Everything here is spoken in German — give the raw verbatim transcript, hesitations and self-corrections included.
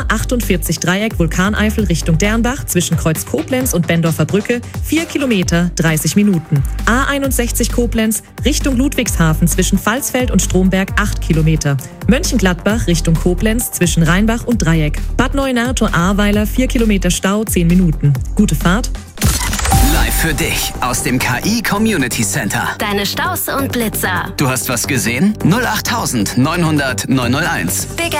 achtundvierzig Dreieck Vulkaneifel Richtung Dernbach zwischen Kreuz Koblenz und Bendorfer Brücke vier Kilometer, dreißig Minuten. A einundsechzig Koblenz Richtung Ludwigshafen zwischen Pfalzfeld und Stromberg acht Kilometer. Mönchengladbach Richtung Koblenz zwischen Rheinbach und Dreieck. Bad Neuenahr-Ahrweiler vier Kilometer Stau, zehn Minuten. Gute Fahrt. Live für dich aus dem K I Community Center. Deine Staus und Blitzer. Du hast was gesehen? null acht neunhundert neunhunderteins.